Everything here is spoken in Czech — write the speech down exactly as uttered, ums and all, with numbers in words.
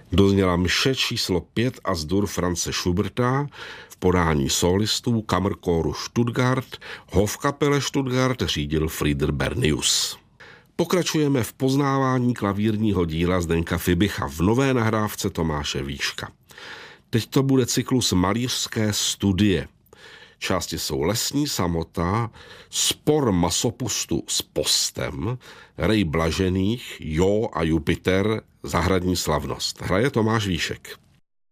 Dozněla mše číslo pět As-dur Franze Schuberta v podání solistů Kammerchóru Stuttgart, Hofkapelle Stuttgart řídil Frieder Bernius. Pokračujeme v poznávání klavírního díla Zdeňka Fibicha v nové nahrávce Tomáše Víška. Teď to bude cyklus Malířské studie. Části jsou Lesní samota, Spor masopustu s postem, Rej blažených, Jo a Jupiter, Zahradní slavnost. Hraje Tomáš Víšek.